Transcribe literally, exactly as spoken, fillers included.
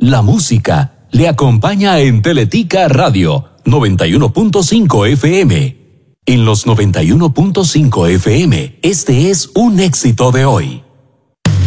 La música le acompaña en Teletica Radio noventa y uno punto cinco F M. En los noventa y uno punto cinco F M, este es un éxito de hoy.